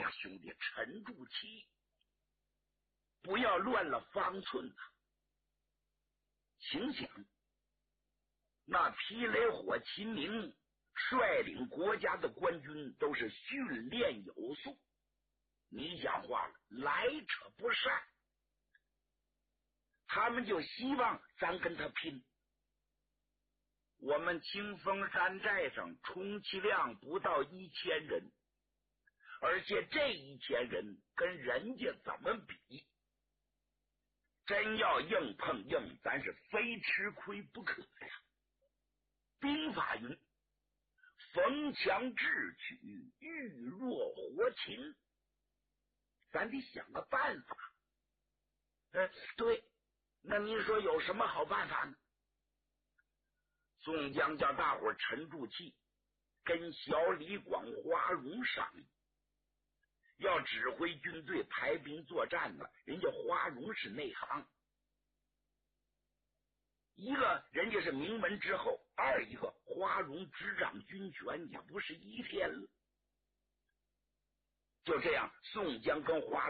呀，兄弟，沉住气，不要乱了方寸呐！请想，那皮雷火秦明率领国家的官军都是训练有素，你讲话了，来者不善，他们就希望咱跟他拼。我们清风山寨上充其量不到1000人，而且这1000人跟人家怎么比？真要硬碰硬，咱是非吃亏不可呀！兵法云：逢强智取，遇弱活擒。咱得想个办法。对，那您说有什么好办法呢？宋江叫大伙沉住气，跟小李广、花荣商议，要指挥军队排兵作战呢，人家花荣是内行，一个人家是名门之后，二一个花荣执掌军权也不是一天了。就这样，宋江跟花